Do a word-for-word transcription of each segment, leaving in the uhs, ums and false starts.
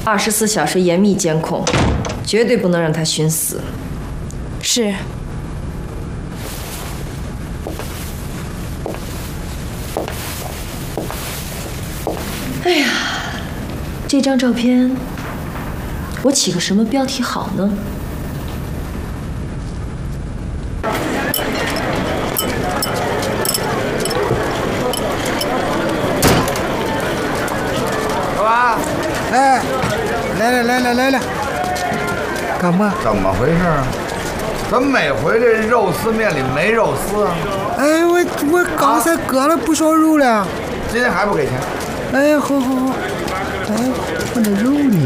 二十四小时严密监控，绝对不能让他寻死。 是。 哎呀，这张照片，我起个什么标题好呢？ 哎，来了来了来了，干嘛？ 怎么回事啊？怎么每回这肉丝面里没肉丝啊？ 哎，我我刚才割了不少肉了。 今天还不给钱？ 哎，好好好。哎，我那肉呢？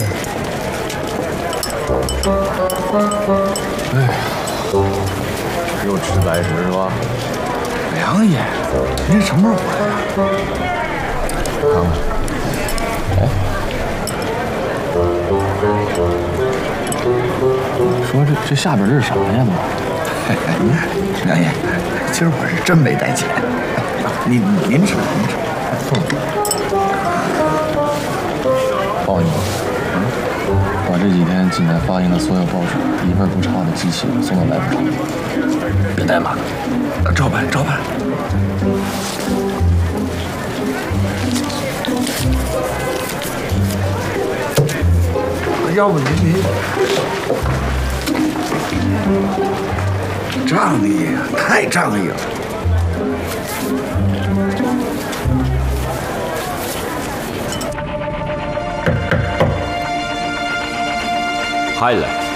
哎，又吃白食是吧？ 梁爷，您什么时候回来呀？ 看看。 哎，说这这下边这是啥呀？ 梁爷，今儿我是真没带钱。您您吃您吃。 报应，嗯，把这几天济南发行的所有报纸一份不差的机器送到来福厂。别怠慢， 照办照办。 要不您您仗义呀，太仗义了。 Highlight。